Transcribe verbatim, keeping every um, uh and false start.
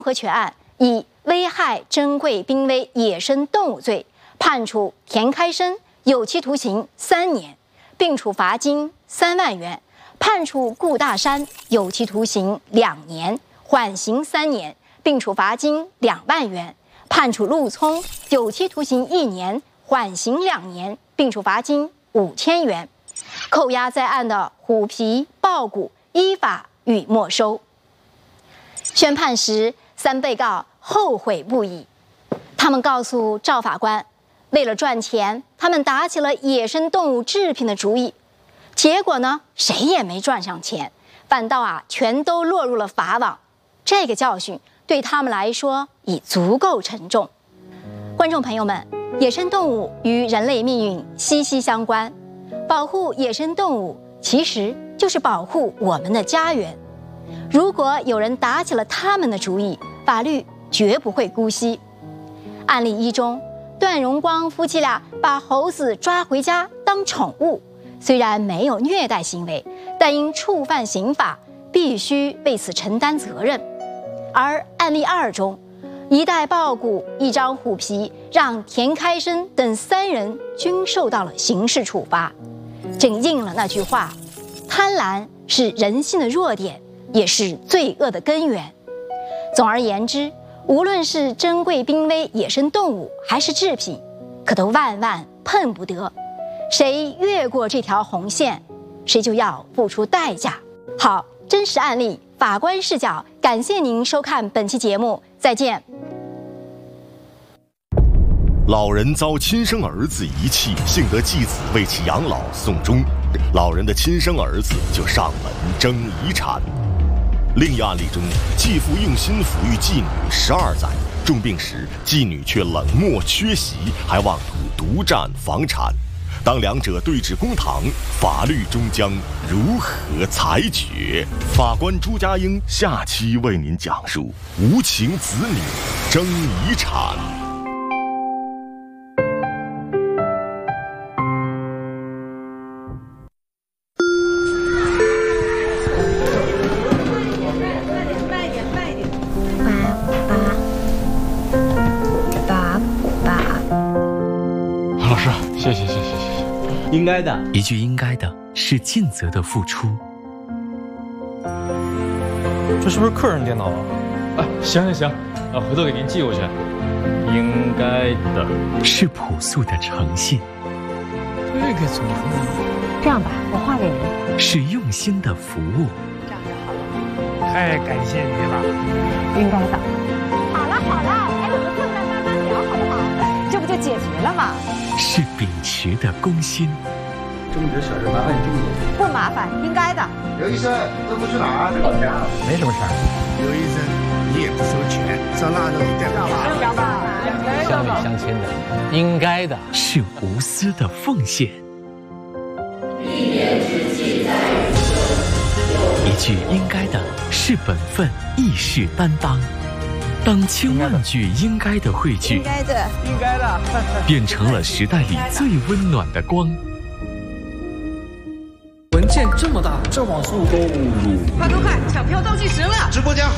和全案以危害珍贵濒危野生动物罪判处田开生有期徒刑三年，并处罚金三万元；判处顾大山有期徒刑两年，缓刑三年，并处罚金两万元；判处陆聪有期徒刑一年，缓刑两年，并处罚金五千元。扣押在案的虎皮、豹骨依法予没收。宣判时，三被告后悔不已。他们告诉赵法官，为了赚钱，他们打起了野生动物制品的主意。结果呢，谁也没赚上钱，反倒啊，全都落入了法网。这个教训对他们来说已足够沉重。观众朋友们，野生动物与人类命运息息相关，保护野生动物其实就是保护我们的家园。如果有人打起了他们的主意，法律绝不会姑息。案例一中，段荣光夫妻俩把猴子抓回家当宠物，虽然没有虐待行为，但因触犯刑法，必须为此承担责任。而案例二中，一袋豹骨、一张虎皮，让田开生等三人均受到了刑事处罚，正应了那句话：贪婪是人性的弱点，也是罪恶的根源。总而言之，无论是珍贵濒危野生动物还是制品，可都万万碰不得。谁越过这条红线，谁就要付出代价。好，真实案例，法官视角，感谢您收看本期节目，再见。 老人遭亲生儿子遗弃，幸得继子为其养老送终，老人的亲生儿子就上门争遗产。另一案例中，继父用心抚育继女十二载，重病时继女却冷漠缺席，还妄图独占房产。当两者对峙公堂，法律终将如何裁决？法官朱家英下期为您讲述无情子女争遗产。 谢谢谢谢谢谢，应该的。 一句应该的是尽责的付出。 这是不是客人电脑啊？啊，行行行，啊，回头给您寄过去。应该的是朴素的诚信。 这个怎么弄？ 这样吧，我画给您。 是用心的服务。 这样就好了。 太感谢你了。 应该的。好了好了，哎，我们坐那慢慢聊好不好？这不就解决了吗？ 是秉持的公心。 这么点小事麻烦你这么多。 不麻烦，应该的。 刘医生，这不去哪儿？老家。 没什么事儿。 刘医生，你也不收钱，上哪弄一袋花？ 乡里乡亲的，应该的。 是无私的奉献。 一年之计在于晨。 一句应该的是本分，义士担当。当千万句应该的汇聚， 应该的， 应该的， 变成了时代里最温暖的光。 文件这么大，这网速购入， 快快快，抢票倒计时了！ 直播间。